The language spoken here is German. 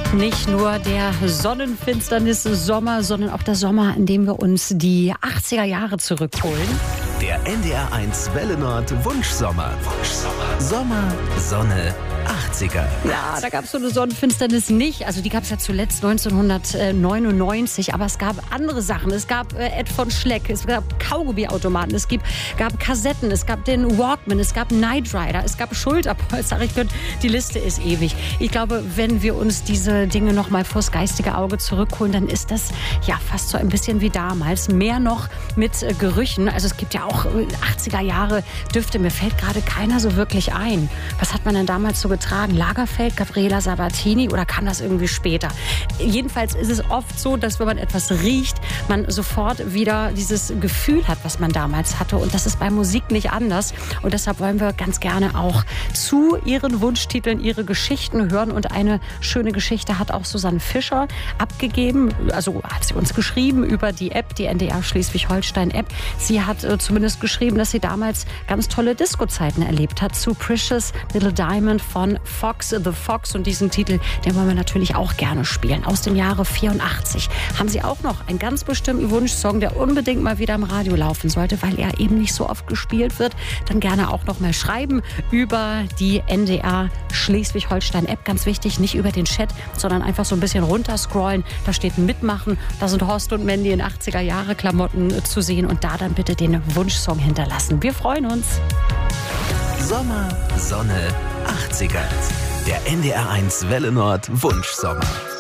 Nicht nur der Sonnenfinsternis-Sommer, sondern auch der Sommer, in dem wir uns die 80er Jahre zurückholen. Der NDR1 Welle Nord Wunschsommer. Sommer, Sonne, 80er. Ja, da gab es so eine Sonnenfinsternis nicht. Also die gab es ja zuletzt 1999. Aber es gab andere Sachen. Es gab Ed von Schleck, es gab Kaugummiautomaten, es gab Kassetten, es gab den Walkman, es gab Knight Rider, es gab Schulterpolster. Die Liste ist ewig. Ich glaube, wenn wir uns diese Dinge noch mal vors geistige Auge zurückholen, dann ist das ja fast so ein bisschen wie damals. Mehr noch mit Gerüchen. Also es gibt ja auch 80er Jahre Düfte. Mir fällt gerade keiner so wirklich ein. Was hat man denn damals so getragen? Lagerfeld, Gabriela Sabatini oder kam das irgendwie später? Jedenfalls ist es oft so, dass wenn man etwas riecht, man sofort wieder dieses Gefühl hat, was man damals hatte. Und das ist bei Musik nicht anders. Und deshalb wollen wir ganz gerne auch zu ihren Wunschtiteln ihre Geschichten hören. Und eine schöne Geschichte hat auch Susanne Fischer abgegeben. Also hat sie uns geschrieben über die App, die NDR Schleswig-Holstein-App. Sie hat zumindest geschrieben, dass sie damals ganz tolle Disco-Zeiten erlebt hat zu Precious Little Diamond von Fox the Fox. Und diesen Titel, den wollen wir natürlich auch gerne spielen. Aus dem Jahre 84 haben sie auch noch einen ganz bestimmten Wunschsong, der unbedingt mal wieder im Radio laufen sollte, weil er eben nicht so oft gespielt wird. Dann gerne auch noch mal schreiben über die NDR Schleswig-Holstein-App. Ganz wichtig, nicht über den Chat, sondern einfach so ein bisschen runterscrollen. Da steht Mitmachen. Da sind Horst und Mandy in 80er-Jahre-Klamotten zu sehen. Und da dann bitte den Wunschsong hinterlassen. Wir freuen uns. Sommer, Sonne, 80er. Der NDR1 Welle Nord Wunschsommer.